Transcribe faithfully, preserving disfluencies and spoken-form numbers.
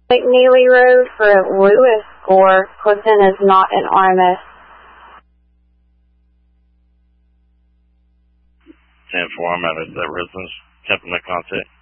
McNeely Road for Lewis Gore. Clifton is not in R M S. ten four, I'm out of that residence. Captain, my contact.